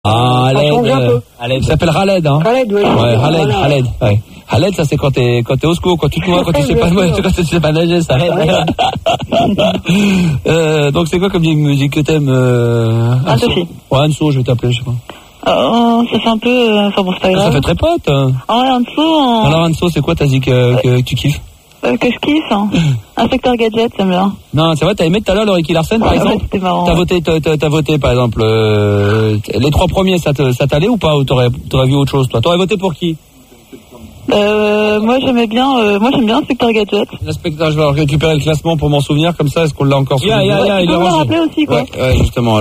Khaled. Il s'appelle Khaled, hein. Khaled, oui. Ouais, Khaled. Ouais. Khaled, ça c'est quand t'es au secours, quand tu te noies, quand tu sais pas nager, ça. Donc c'est quoi comme musique que t'aimes, Anne-Sophie. Ouais, Anso, je vais t'appeler, je sais pas. Ça fait un peu, enfin bon, c'est pas grave. Ça fait très pote. Anso. Alors Anso, c'est quoi ta zik que tu kiffes? Que je kiffe, hein. Inspecteur Gadget, j'aime bien. Non, c'est vrai, t'as aimé tout à l'heure le Ricky Larsen, par exemple? Ouais, c'était marrant. T'as voté, par exemple, les 3 premiers, ça t'allait ou pas? Ou t'aurais vu autre chose, toi? T'aurais voté pour qui? Moi j'aime bien Inspecteur Gadget. L'inspecteur, je vais récupérer le classement pour m'en souvenir, comme ça, est-ce qu'on l'a encore il est rangé. Rappeler aussi, quoi. Ouais, justement,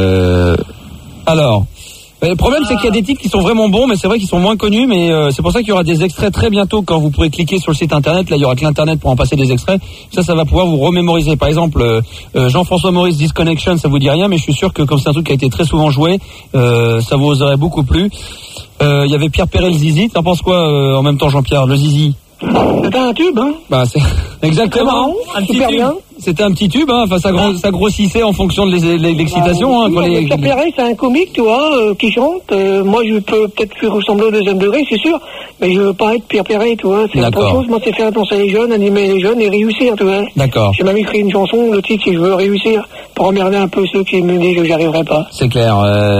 alors, le problème, c'est qu'il y a des titres qui sont vraiment bons, mais c'est vrai qu'ils sont moins connus, mais c'est pour ça qu'il y aura des extraits très bientôt quand vous pourrez cliquer sur le site internet. Là, il y aura que l'internet pour en passer des extraits. Ça va pouvoir vous remémoriser. Par exemple, Jean-François Maurice Disconnection, ça vous dit rien, mais je suis sûr que comme c'est un truc qui a été très souvent joué, ça vous aurait beaucoup plu. Il y avait Pierre Perret, le Zizi. T'en penses quoi en même temps, Jean-Pierre, le Zizi? C'était un tube, hein. Bah, c'est exactement. Un petit tube. C'était un petit tube, hein. Enfin, ça grossissait en fonction de l'excitation, hein. Pierre Perret, c'est un comique, tu vois, qui chante. Moi, je peux peut-être faire ressembler au deuxième degré, c'est sûr. Mais je veux pas être Pierre Perret, tu vois. C'est autre chose. Moi, c'est faire danser les jeunes, animer les jeunes et réussir, tu vois. D'accord. J'ai même écrit une chanson, le titre, c'est Je veux réussir, pour emmerder un peu ceux qui me disent que j'y arriverai pas. C'est clair.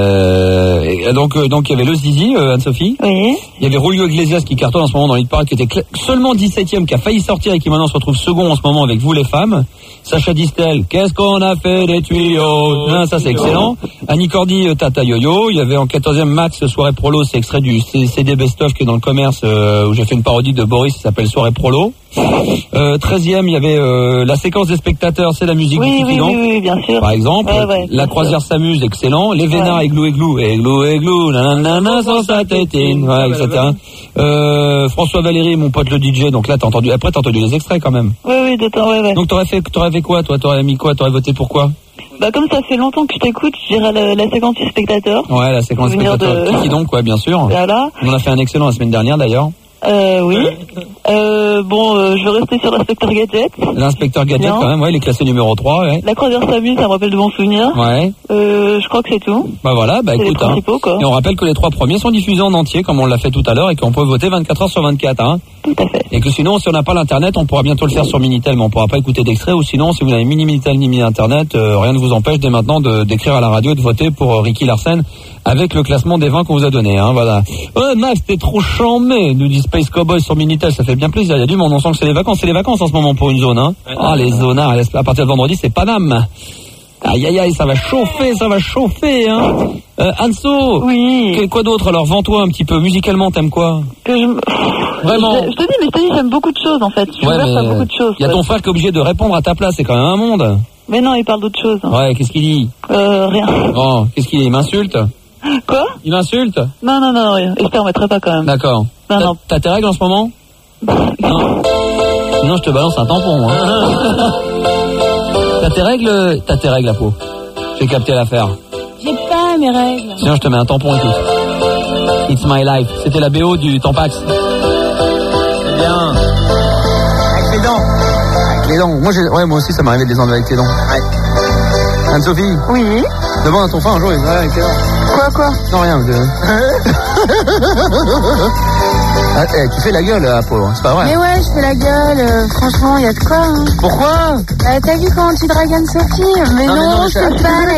Donc, il y avait le Zizi, Anne-Sophie. Oui. Il y avait Julio Iglesias qui cartonne en ce moment dans l'hit parade, qui était seulement 17e, qui a failli sortir et qui maintenant se retrouve second en ce moment avec Vous les femmes. Sacha Distel, qu'est-ce qu'on a fait des tuyaux? Ça c'est excellent. Annie Cordy, Tata Yo-Yo. Il y avait en 14e Max, Soirée Prolo, c'est extrait du CD Best of qui est dans le commerce, où j'ai fait une parodie de Boris qui s'appelle Soirée Prolo. 13e, il y avait la séquence des spectateurs, c'est la musique du Kiki-Dent. Oui, bien sûr. Par exemple, La Croisière s'amuse, excellent. Les Vénards, Églou, nanana, sans sa tétine, etc. François Valéry, mon pote le DJ, donc là t'as entendu les extraits quand même. Oui, ouais. Donc t'aurais fait quoi, toi? T'aurais mis quoi? T'aurais voté pour quoi? Bah, comme ça fait longtemps que je t'écoute, je dirais la séquence du spectateur. Ouais, la séquence du spectateur. Kiki-Dent, quoi, bien sûr. Voilà. On en a fait un excellent la semaine dernière, d'ailleurs. Oui. Je vais rester sur l'inspecteur Gadget. L'inspecteur Gadget, quand même, ouais, il est classé numéro 3, ouais. La Croisière s'amuse, ça me rappelle de bons souvenirs. Ouais. Je crois que c'est tout. Bah voilà, c'est écoute, les quoi. Et on rappelle que les 3 premiers sont diffusés en entier, comme on l'a fait tout à l'heure, et qu'on peut voter 24 heures sur 24, hein. Tout à fait. Et que sinon, si on n'a pas l'internet, on pourra bientôt le faire sur Minitel, mais on pourra pas écouter d'extrait, ou sinon, si vous n'avez ni Minitel ni Mini-Internet, rien ne vous empêche dès maintenant d'écrire à la radio, de voter pour Ricky Larsen, avec le classement des 20 qu'on vous a donné, hein, voilà. Ouais, Max, t'es trop chambé, nous dit Space Cowboy sur Minitel, ça fait bien plaisir, il y a du monde, on sent que c'est les vacances en ce moment pour une zone, hein. Les zonards, à partir de vendredi, c'est Paname. Aïe, ça va chauffer, hein. Anso. Oui. Quoi d'autre, alors, vends-toi un petit peu, musicalement, t'aimes quoi? Vraiment. Je te dis, j'aime beaucoup de choses, en fait. Je suis ouverte à beaucoup de choses. Il y a ton frère qui est obligé de répondre à ta place, c'est quand même un monde. Mais non, il parle d'autre chose. Hein. Ouais, qu'est-ce qu'il dit? Rien. Oh, qu'est-ce qu'il dit? Il m'insulte? Quoi? Il m'insulte? Non, rien. Et je te remettrai pas quand même. D'accord. Non. T'as tes règles en ce moment? Non. Sinon, je te balance un tampon, hein. T'as tes règles, la peau. J'ai capté l'affaire. J'ai pas mes règles. Sinon, je te mets un tampon, écoute. It's my life. C'était la BO du Tampax. C'est bien. Avec les dents. Moi aussi, ça m'arrivait de les enlever avec les dents. Ouais. Anne-Sophie. Oui. Demande à ton frère un jour, il va avec les dents. Quoi? Non, rien. Tu fais la gueule, la peau, c'est pas vrai. Mais ouais, je fais la gueule, franchement, y a de quoi, hein. Pourquoi? T'as vu comment tu dragues Anne-Sophie? Mais non, je fais pas la